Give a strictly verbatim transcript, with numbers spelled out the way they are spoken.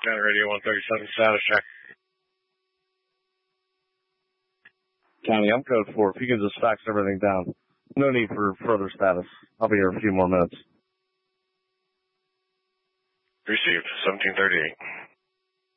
Montana Radio one thirty-seven, status check. County, I'm code four. If you can just fax everything down. No need for further status. I'll be here a few more minutes. Received, seventeen thirty-eight.